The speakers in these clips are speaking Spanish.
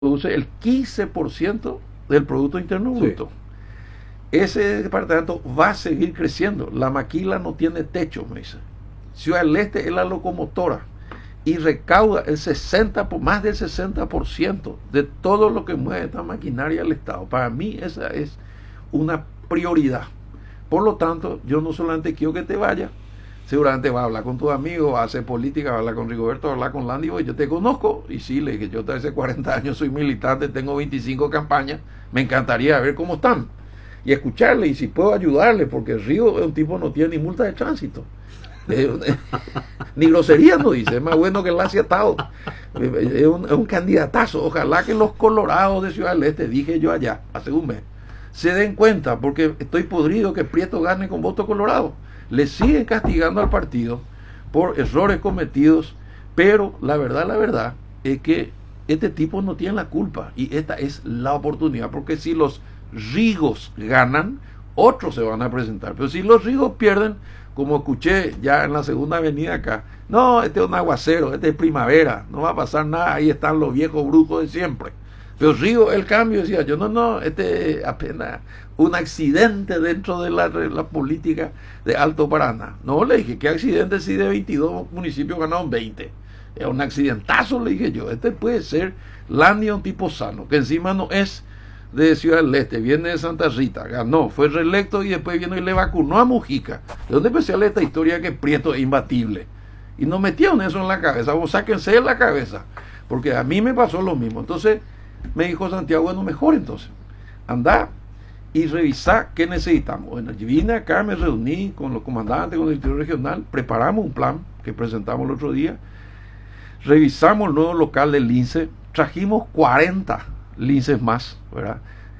produce el 15% del Producto Interno Bruto. Sí. Ese departamento va a seguir creciendo. La maquila no tiene techo, me dice. Ciudad del Este es la locomotora y recauda más del 60% de todo lo que mueve esta maquinaria del Estado. Para mí esa es una prioridad. Por lo tanto, yo no solamente quiero que te vayas, seguramente vas a hablar con tus amigos, vas a hacer política, vas a hablar con Rigoberto, vas a hablar con Landy, yo te conozco, y sí, le dije, yo desde hace 40 años soy militante, tengo 25 campañas, me encantaría ver cómo están, y escucharle, y si puedo ayudarle, porque Río es un tipo no tiene ni multa de tránsito, ni grosería no dice, es más bueno que el aciatado, es un candidatazo. Ojalá que los colorados de Ciudad del Este, dije yo allá, hace un mes, se den cuenta, porque estoy podrido que Prieto gane con voto colorado. Le siguen castigando al partido por errores cometidos, pero la verdad es que este tipo no tiene la culpa, y esta es la oportunidad, porque si los rigos ganan, otros se van a presentar, pero si los rigos pierden, como escuché ya en la segunda avenida acá, no, este es un aguacero, este es primavera, no va a pasar nada, ahí están los viejos brujos de siempre. Pero Río, el cambio, decía yo, no, este es apenas un accidente dentro de la política de Alto Paraná. No, le dije, ¿qué accidente si de 22 municipios ganaron 20? Es un accidentazo, le dije yo. Este puede ser Landy, un tipo sano, que encima no es de Ciudad del Este, viene de Santa Rita, ganó, fue reelecto y después vino y le vacunó a Mujica. ¿De dónde empecé esta historia que Prieto es imbatible? Y nos metieron eso en la cabeza, vos sáquense de la cabeza, porque a mí me pasó lo mismo. Entonces me dijo Santiago, bueno, mejor entonces, andá y revisá qué necesitamos. Bueno, yo vine acá, me reuní con los comandantes, con el director regional, preparamos un plan que presentamos el otro día, revisamos el nuevo local del lince, trajimos 40 linces más, ¿verdad?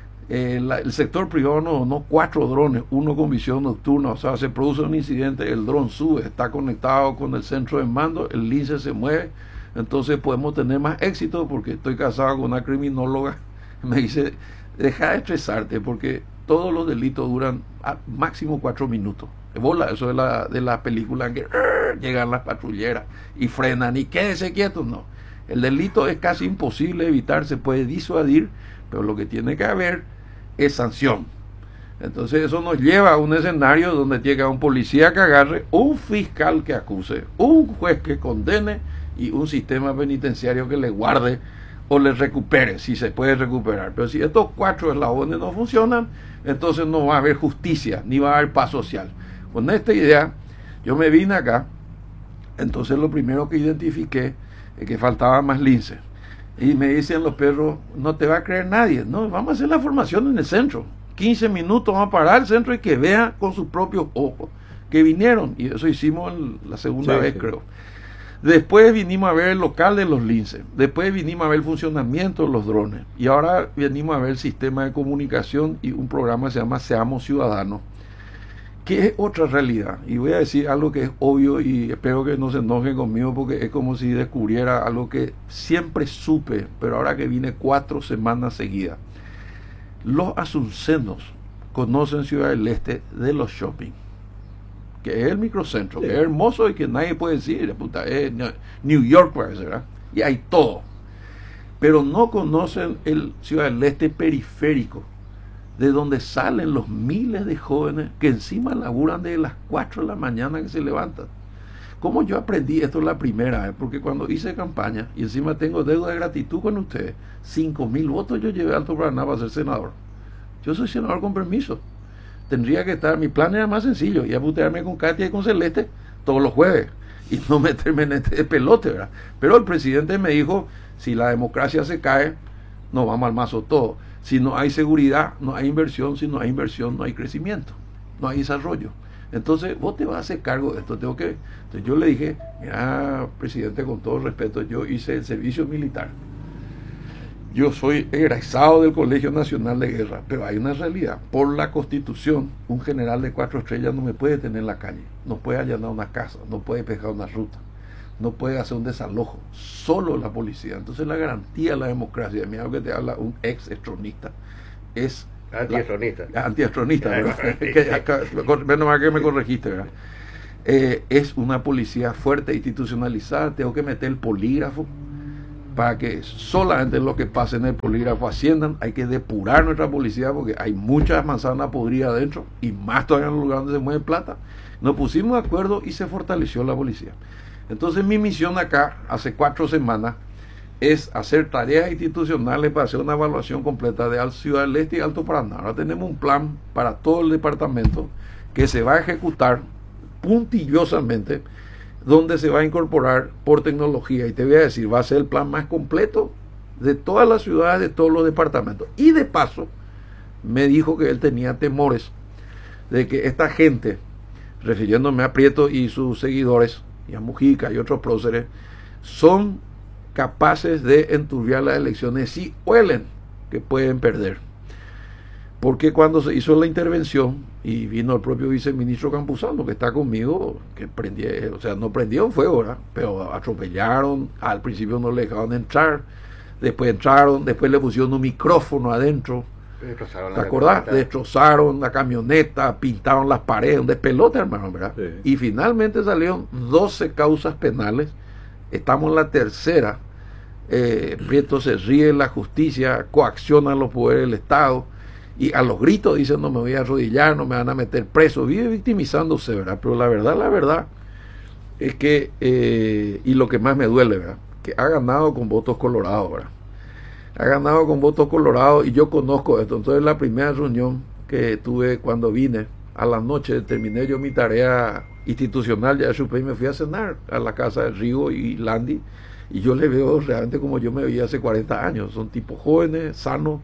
El sector privado nos donó 4 drones, uno con visión nocturna, o sea, se produce un incidente, el dron sube, está conectado con el centro de mando, el lince se mueve, entonces podemos tener más éxito, porque estoy casado con una criminóloga, me dice, deja de estresarte, porque todos los delitos duran máximo 4 minutos. Eso de la película en que llegan las patrulleras y frenan y quédese quietos, no. El delito es casi imposible evitar, se puede disuadir, pero lo que tiene que haber es sanción. Entonces eso nos lleva a un escenario donde llega un policía que agarre, un fiscal que acuse, un juez que condene y un sistema penitenciario que le guarde o le recupere, si se puede recuperar. Pero si estos 4 eslabones no funcionan, entonces no va a haber justicia, ni va a haber paz social. Con esta idea, yo me vine acá, entonces lo primero que identifiqué es que faltaba más lince. Y me dicen los perros, no te va a creer nadie, no, vamos a hacer la formación en el centro. 15 minutos vamos a parar el centro y que vea con sus propios ojos que vinieron, y eso hicimos la segunda vez, creo. Después vinimos a ver el local de los linces, después vinimos a ver el funcionamiento de los drones, y ahora venimos a ver el sistema de comunicación y un programa que se llama Seamos Ciudadanos, que es otra realidad. Y voy a decir algo que es obvio y espero que no se enojen conmigo, porque es como si descubriera algo que siempre supe, pero ahora que vine 4 semanas seguidas. Los asuncenos conocen Ciudad del Este de los shopping, que es el microcentro, sí, que es hermoso y que nadie puede decir, puta, es New York, parece, ¿verdad? Y hay todo. Pero no conocen el Ciudad del Este periférico, de donde salen los miles de jóvenes que encima laburan desde las 4 de la mañana que se levantan. ¿Cómo yo aprendí esto la primera vez? Porque cuando hice campaña, y encima tengo deuda de gratitud con ustedes, 5,000 votos yo llevé a Alto Paraná para ser senador. Yo soy senador con permiso. Tendría que estar, mi plan era más sencillo, ir a putearme con Katia y con Celeste todos los jueves, y no meterme en este pelote, ¿verdad? Pero el presidente me dijo, si la democracia se cae, nos vamos al mazo todo. Si no hay seguridad, no hay inversión. Si no hay inversión, no hay crecimiento, no hay desarrollo. Entonces, vos te vas a hacer cargo de esto. Entonces yo le dije, mira, presidente, con todo respeto, yo hice el servicio militar. Yo soy egresado del Colegio Nacional de Guerra, pero hay una realidad. Por la Constitución, un general de 4 estrellas no me puede tener en la calle, no puede allanar una casa, no puede pescar una ruta, no puede hacer un desalojo, solo la policía. Entonces la garantía de la democracia, mira lo que te habla un ex-estronista, es antiestronista, ¿verdad? Menos mal que me corregiste, ¿verdad? Es una policía fuerte, institucionalizada. Tengo que meter el polígrafo, para que solamente lo que pase en el polígrafo asciendan. Hay que depurar nuestra policía porque hay muchas manzanas podridas adentro y más todavía en los lugares donde se mueve plata. Nos pusimos de acuerdo y se fortaleció la policía. Entonces mi misión acá, hace 4 semanas, es hacer tareas institucionales para hacer una evaluación completa de Ciudad del Este y Alto Paraná. Ahora tenemos un plan para todo el departamento que se va a ejecutar puntillosamente, donde se va a incorporar por tecnología, y te voy a decir, va a ser el plan más completo de todas las ciudades, de todos los departamentos. Y de paso, me dijo que él tenía temores de que esta gente, refiriéndome a Prieto y sus seguidores, y a Mujica y otros próceres, son capaces de enturbiar las elecciones si huelen que pueden perder. Porque cuando se hizo la intervención y vino el propio viceministro Campuzano, que está conmigo, que no prendieron fuego, ¿verdad? Pero atropellaron, al principio no le dejaban entrar, después entraron, después le pusieron un micrófono adentro, ¿te acordás? Destrozaron la camioneta, pintaron las paredes, un despelote, hermano, ¿verdad? Sí. Y finalmente salieron 12 causas penales, estamos en la tercera. Prieto se ríe, la justicia coacciona los poderes del Estado, y a los gritos dicen: no me voy a arrodillar, no me van a meter preso. Vive victimizándose, ¿verdad? Pero la verdad es que, y lo que más me duele, ¿verdad?, que ha ganado con votos colorados, ¿verdad? Ha ganado con votos colorados, y yo conozco esto. Entonces, la primera reunión que tuve cuando vine, a la noche terminé yo mi tarea institucional, ya supe, y me fui a cenar a la casa de Rigo y Landy, y yo le veo realmente como yo me veía hace 40 años. Son tipos jóvenes, sanos.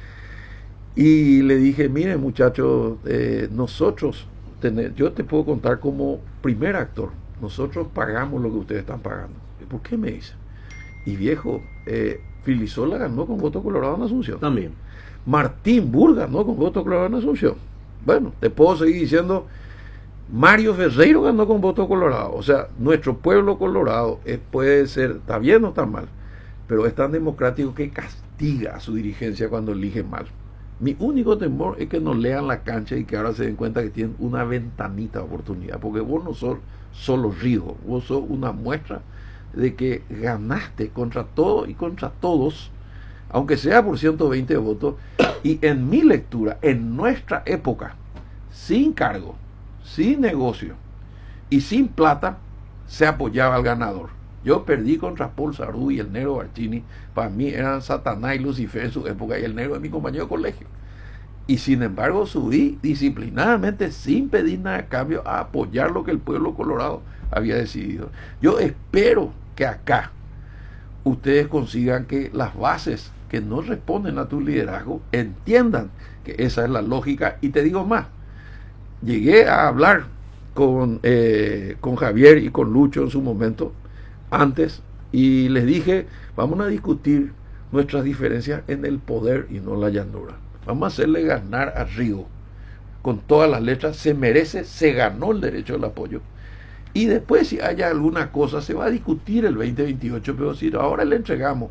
Y le dije: miren, muchachos, nosotros, yo te puedo contar como primer actor, nosotros pagamos lo que ustedes están pagando. ¿Por qué me dice? Y viejo, Filisola ganó con voto colorado en Asunción. También. Martín Burga ganó con voto colorado en Asunción. Bueno, te puedo seguir diciendo, Mario Ferreiro ganó con voto colorado. O sea, nuestro pueblo colorado puede ser, está bien o está mal, pero es tan democrático que castiga a su dirigencia cuando elige mal. Mi único temor es que no lean la cancha y que ahora se den cuenta que tienen una ventanita de oportunidad, porque vos no sos solo Rigo, vos sos una muestra de que ganaste contra todo y contra todos, aunque sea por 120 votos. Y en mi lectura, en nuestra época, sin cargo, sin negocio y sin plata, se apoyaba al ganador. Yo perdí contra Paul Sarú y el negro Barcini. Para mí eran Satanás y Lucifer en su época, y el negro es mi compañero de colegio. Y sin embargo subí disciplinadamente, sin pedir nada a cambio, a apoyar lo que el pueblo colorado había decidido. Yo espero que acá ustedes consigan que las bases que no responden a tu liderazgo entiendan que esa es la lógica. Y te digo más, llegué a hablar con Javier y con Lucho en su momento, antes, y les dije: vamos a discutir nuestras diferencias en el poder y no la llanura. Vamos a hacerle ganar a Rigo con todas las letras. Se merece, se ganó el derecho al apoyo, y después, si haya alguna cosa, se va a discutir el 2028. Pero si ahora le entregamos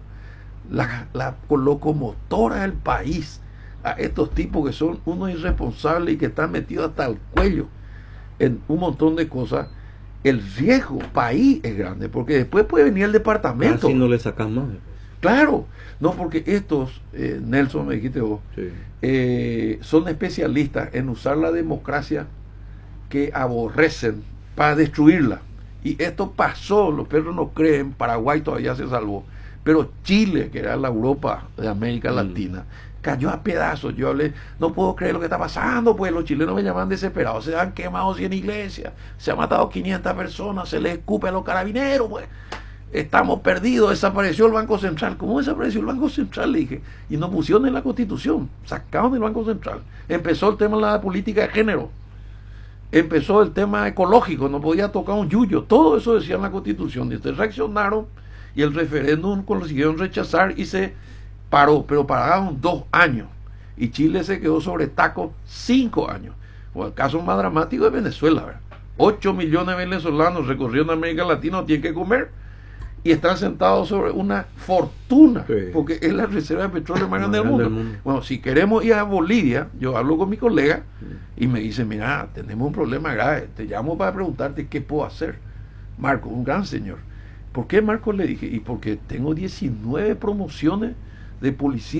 la locomotora del país a estos tipos que son unos irresponsables y que están metidos hasta el cuello en un montón de cosas, el riesgo país es grande, porque después puede venir el departamento. Si no le sacas más. Claro, no, porque estos, Nelson, me dijiste vos, sí, son especialistas en usar la democracia que aborrecen para destruirla. Y esto pasó, los perros no creen, Paraguay todavía se salvó, pero Chile, que era la Europa de América Latina, cayó a pedazos. Yo hablé: no puedo creer lo que está pasando, pues los chilenos me llaman desesperados, se han quemado 100 iglesias, se han matado 500 personas, se les escupe a los carabineros, pues estamos perdidos, desapareció el Banco Central. ¿Cómo desapareció el Banco Central? Le dije, y nos pusieron en la Constitución, sacaron del Banco Central. Empezó el tema de la política de género, empezó el tema ecológico, no podía tocar un yuyo, todo eso decía en la Constitución, y ustedes reaccionaron, y el referéndum consiguieron rechazar y se paró, pero pararon 2 años, y Chile se quedó sobre taco 5 años. O el caso más dramático es Venezuela, ¿verdad? 8 millones de venezolanos recorriendo América Latina, no tienen que comer, y están sentados sobre una fortuna, sí, porque es la reserva de petróleo más grande del mundo. Bueno, si queremos ir a Bolivia, yo hablo con mi colega, y me dice: mira, tenemos un problema grave, te llamo para preguntarte qué puedo hacer. Marco, un gran señor, ¿Por qué, Marcos? Le dije, y porque tengo 19 promociones de policía